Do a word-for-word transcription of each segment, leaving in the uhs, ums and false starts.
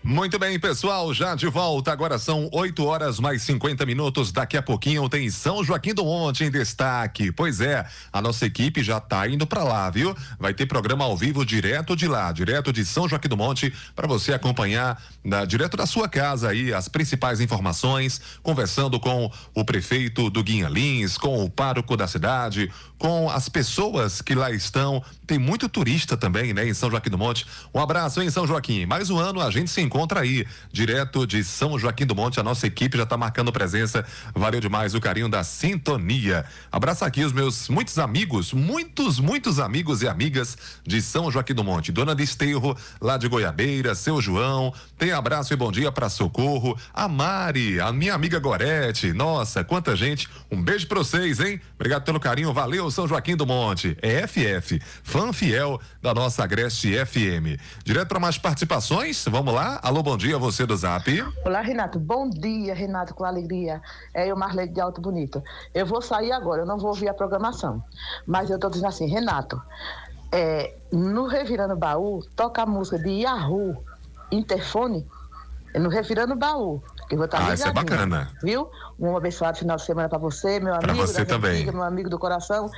Muito bem, pessoal, já de volta. Agora são oito horas mais cinquenta minutos. Daqui a pouquinho tem São Joaquim do Monte em destaque. Pois é, a nossa equipe já tá indo para lá, viu? Vai ter programa ao vivo direto de lá, direto de São Joaquim do Monte, para você acompanhar da, direto da sua casa aí as principais informações, conversando com o prefeito do Guinhalins, com o pároco da cidade, com as pessoas que lá estão. Tem muito turista também, né, em São Joaquim do Monte. Um abraço em São Joaquim. Mais um ano a gente se encontra aí, direto de São Joaquim do Monte. A nossa equipe já está marcando presença. Valeu demais o carinho da sintonia. Abraço aqui os meus muitos amigos, muitos, muitos amigos e amigas de São Joaquim do Monte. Dona Desterro, lá de Goiabeira, seu João. Tem abraço e bom dia para Socorro. A Mari, a minha amiga Gorete. Nossa, quanta gente. Um beijo para vocês, hein? Obrigado pelo carinho. Valeu, São Joaquim do Monte. É F F, fã fiel da nossa Agreste F M. Direto para mais participações. Vamos lá. Alô, bom dia, você do Zap. Olá, Renato. Bom dia, Renato, com alegria. É eu, Marlene de Alto Bonito. Eu vou sair agora, eu não vou ouvir a programação. Mas eu tô dizendo assim, Renato, é, no Revirando Baú, toca a música de Yahoo, Interfone, no Revirando Baú. Que eu vou estar ah, isso é bacana. Viu? Um abençoado final de semana para você, meu amigo. Para você também. Antigas, meu amigo do coração.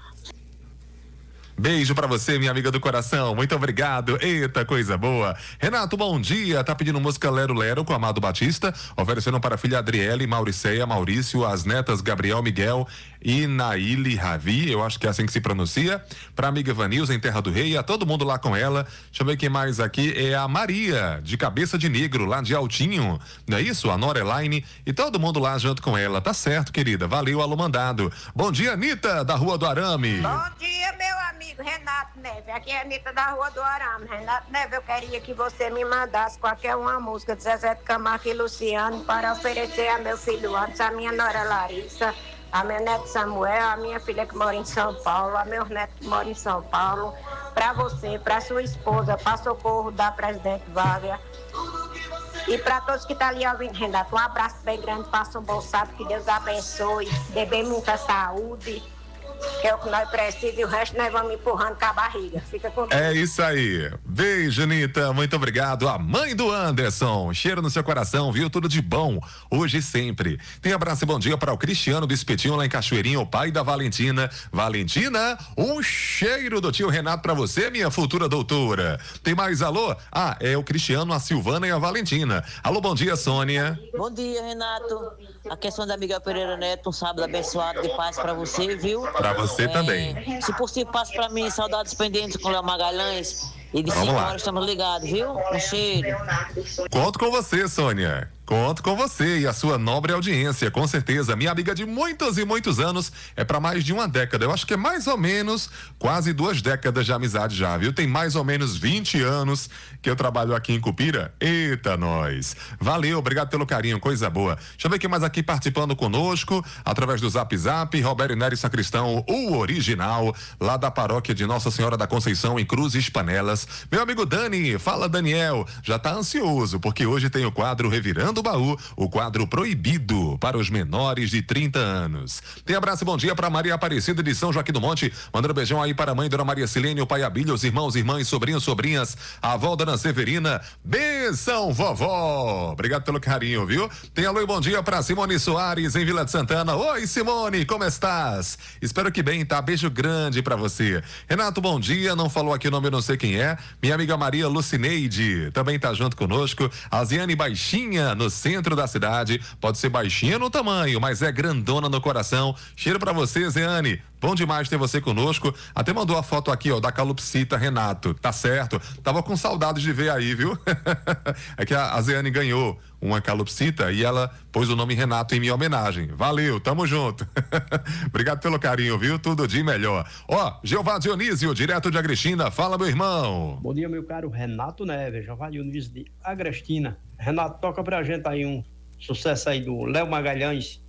Beijo pra você, minha amiga do coração. Muito obrigado. Eita, coisa boa. Renato, bom dia. Tá pedindo música Lero Lero com Amado Batista, oferecendo para a filha Adriele, Mauriceia, Maurício, as netas Gabriel, Miguel e Naíli Ravi, eu acho que é assim que se pronuncia. Pra amiga Vanilza em Terra do Rei, a todo mundo lá com ela. Deixa eu ver quem mais aqui. É a Maria, de Cabeça de Negro, lá de Altinho. Não é isso? A Nora Elaine e todo mundo lá junto com ela. Tá certo, querida. Valeu, alô mandado. Bom dia, Anitta, da Rua do Arame. Bom dia, meu amigo Renato Neves, aqui é a Anitta da Rua do Arame. Renato Neves, eu queria que você me mandasse qualquer uma música de Zezé de Camargo e Luciano para oferecer a meu filho Anderson, a minha nora Larissa, a meu neto Samuel, a minha filha que mora em São Paulo, a meu neto que mora em São Paulo, para você, para sua esposa, para Socorro da Presidente Vargas e para todos que estão tá ali ouvindo, Renato. Um abraço bem grande, passa um bom sábado, que Deus abençoe, dê bem muita saúde, que é o que nós precisamos, e o resto nós vamos empurrando com a barriga. Fica com Deus. É isso aí. Beijo, Anitta. Muito obrigado. A mãe do Anderson. Cheiro no seu coração, viu? Tudo de bom. Hoje e sempre. Tem abraço e bom dia para o Cristiano do Espetinho lá em Cachoeirinha, o pai da Valentina. Valentina, um cheiro do tio Renato para você, minha futura doutora. Tem mais alô? Ah, é o Cristiano, a Silvana e a Valentina. Alô, bom dia, Sônia. Bom dia, Renato. A questão da amiga Pereira Neto, um sábado abençoado de paz para você, viu? Para você é, também. Se possível, passe para mim saudades pendentes com o Léo Magalhães. E de cinco horas estamos ligados, viu? Um cheiro. Conto com você, Sônia. Conto com você e a sua nobre audiência, com certeza. Minha amiga de muitos e muitos anos, é para mais de uma década. Eu acho que é mais ou menos quase duas décadas de amizade já, viu? Tem mais ou menos vinte anos que eu trabalho aqui em Cupira. Eita, nós. Valeu, obrigado pelo carinho, coisa boa. Deixa eu ver quem mais aqui participando conosco, através do Zap Zap, Roberto Nery Sacristão, o original, lá da paróquia de Nossa Senhora da Conceição, em Cruzes Panelas. Meu amigo Dani, fala Daniel, já tá ansioso, porque hoje tem o quadro Revirando do Baú, o quadro proibido para os menores de trinta anos. Tem abraço e bom dia para Maria Aparecida de São Joaquim do Monte, mandando um beijão aí para a mãe Dona Maria Silene, o pai Abílio, os irmãos, irmãs, sobrinhos, sobrinhas, a avó Dona Severina, benção vovó, obrigado pelo carinho, viu? Tem alô e bom dia para Simone Soares em Vila de Santana. Oi Simone, como estás? Espero que bem, tá? Beijo grande para você. Renato, bom dia, não falou aqui o nome, eu não sei quem é, minha amiga Maria Lucineide, também tá junto conosco, a Ziane Baixinha, no centro da cidade, pode ser baixinha no tamanho, mas é grandona no coração. Cheiro pra você, Zeane. Bom demais ter você conosco. Até mandou a foto aqui, ó, da calopsita, Renato. Tá certo? Tava com saudades de ver aí, viu? É que a, a Zeane ganhou uma calopsita e ela pôs o nome Renato em minha homenagem. Valeu, tamo junto. Obrigado pelo carinho, viu? Tudo de melhor. Ó, Jeová Dionísio, direto de Agrestina. Fala, meu irmão. Bom dia, meu caro Renato Neves, Jeová Dionísio de Agrestina. Renato, toca pra gente aí um sucesso aí do Léo Magalhães,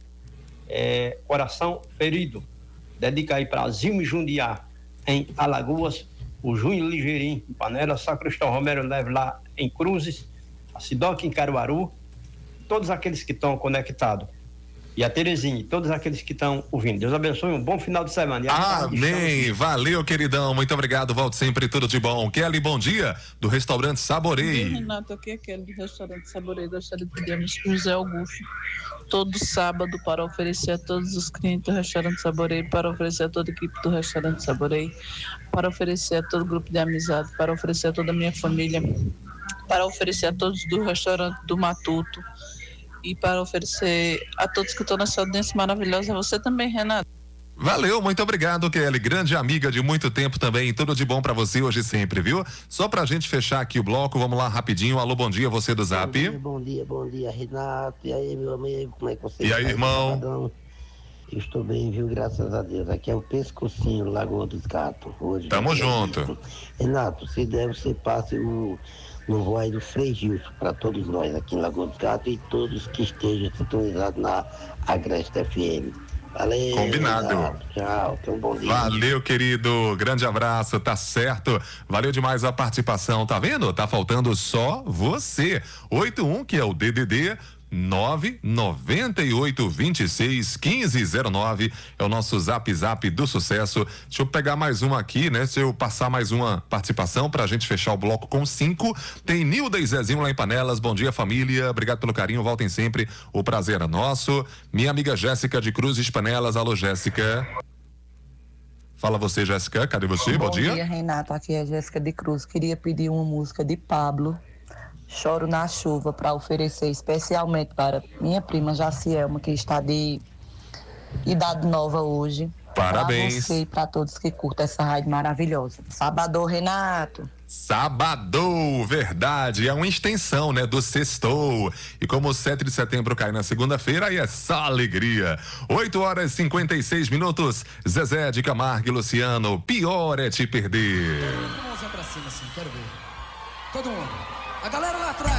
é, Coração Ferido. Dedica aí pra Zilme Jundiá, em Alagoas, o Júnior Ligeirinho, em Panela, Sacristão Romero Neves lá em Cruzes, a Sidoca em Caruaru, todos aqueles que estão conectados. e a Terezinha, e todos aqueles que estão ouvindo. Deus abençoe, um bom final de semana. E Amém. Valeu, queridão. Muito obrigado. Volte sempre, tudo de bom. Kelly, bom dia, do restaurante Saborei. Renato, aqui é Kelly do restaurante Saborei. Gostaria de pedir a José Augusto todo sábado para oferecer a todos os clientes do restaurante Saborei, para oferecer a toda a equipe do restaurante Saborei, para oferecer a todo o grupo de amizade, para oferecer a toda a minha família, para oferecer a todos do restaurante do Matuto e para oferecer a todos que estão nessa audiência maravilhosa. Você também, Renato. Valeu, muito obrigado, Kelly, grande amiga de muito tempo também, tudo de bom pra você hoje e sempre, viu? Só pra gente fechar aqui o bloco, vamos lá rapidinho. Alô, bom dia, você do Zap. Bom dia, bom dia, bom dia, Renato. E aí, meu amigo, como é que você está? E aí, irmão? Eu estou bem, viu? Graças a Deus. Aqui é o Pescocinho, Lagoa dos Gatos. Hoje, Tamo junto. Renato, se der, você passe no, no voo aí do Frei Gilson para todos nós aqui em Lagoa dos Gatos e todos que estejam sintonizados na Agreste F M. Valeu. Combinado. Renato. Tchau, tenha um bom dia. Valeu, querido. Grande abraço, tá certo. Valeu demais a participação, tá vendo? Tá faltando só você. oito um, que é o D D D nove nove oito dois seis um cinco zero nove é o nosso Zap Zap do sucesso. Deixa eu pegar mais uma aqui, né? Se eu passar mais uma participação pra gente fechar o bloco com cinco. Tem Nilda e Zezinho lá em Panelas. Bom dia, família. Obrigado pelo carinho. Voltem sempre. O prazer é nosso. Minha amiga Jéssica de Cruzes Panelas. Alô, Jéssica. Fala você, Jéssica. Cadê você? Bom, Bom dia. Bom dia, Renato. Aqui é Jéssica de Cruz. Queria pedir uma música de Pablo, Choro na Chuva, para oferecer especialmente para minha prima Jacielma, que está de idade nova hoje. Parabéns. Para você e para todos que curtem essa rádio maravilhosa. Sabadão, Renato. Sabadão, verdade, é uma extensão, né, do sextou. E como o sete de setembro cai na segunda-feira, aí é só alegria. oito horas e cinquenta e seis minutos. Zezé de Camargo e Luciano, pior é te perder. Mãozinha pra cima assim, quero ver. Todo mundo. A galera lá atrás.